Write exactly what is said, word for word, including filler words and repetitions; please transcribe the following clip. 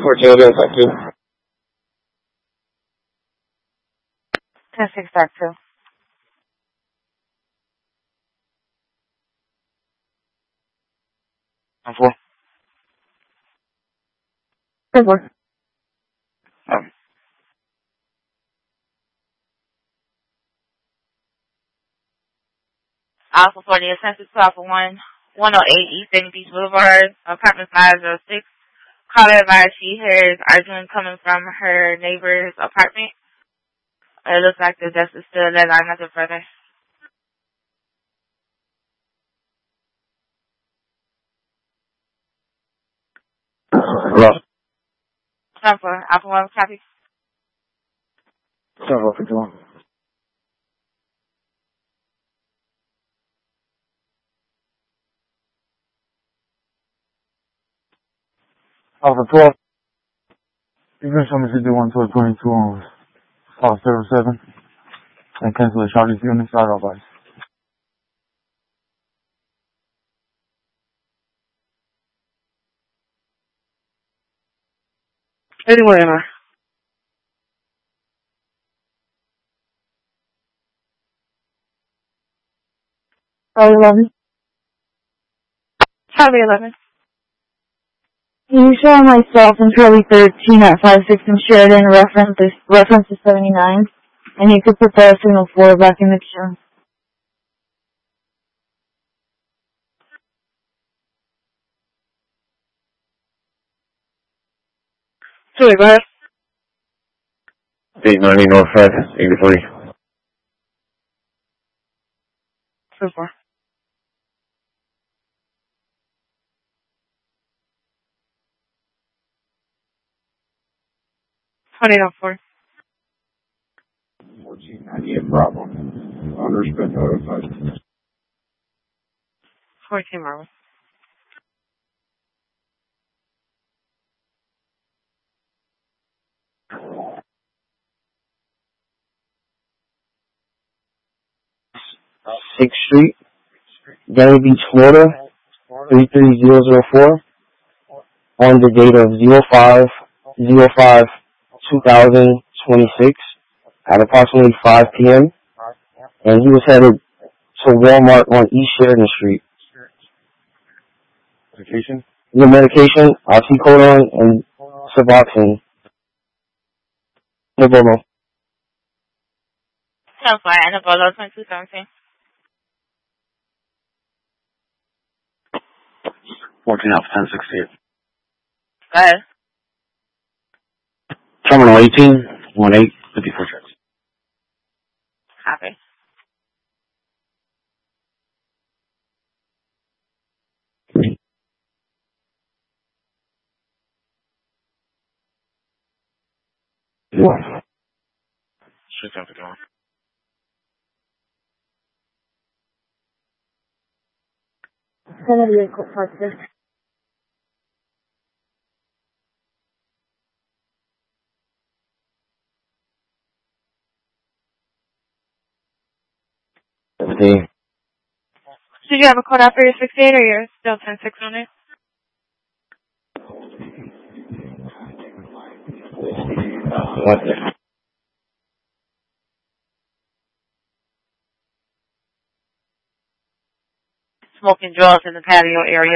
fourteen will be on site two. ten six back two. ten four. ten four. Um, Alpha forty, Census two Alpha one, one oh eight East Sandy Beach Boulevard, apartment five oh six. Caller advised she hears arguing coming from her neighbor's apartment. It looks like the desk is still there, nothing further. Hello. Time for Alpha one copy. ten four fifty-one. Alpha twelve. You can show me fifty-one to twenty-two on five zero seven and cancel the charges unit side of us. Anyway, am I? Charlie eleven. Charlie eleven. You show myself and Charlie thirteen at five six and Sheridan, reference is, reference is seventy-nine. And you could put the signal four back in the queue. Sorry, go ahead. eight ninety North Side, eighty-three. So far. twenty oh four. fourteen ninety-eight Bravo. Unrespect notified. fourteen Bravo. sixth Street, Valley Beach, Florida, three three zero zero four, on the date of zero five zero five two thousand twenty-six at approximately five p.m. And he was headed to Walmart on East Sheridan Street. Medication? The medication, oxycodone, and Suboxone. Nabolo. ten four, Nabolo, twenty-two seventeen. fourteen Alpha ten sixty-eight. Go ahead. Terminal eighteen, one eight, fifty-four checks. Copy. What? Should have to go. Send it to your court process. seventeen. Did you have a code out for your six eight or you're still ten six on it? What? Smoking drugs in the patio area.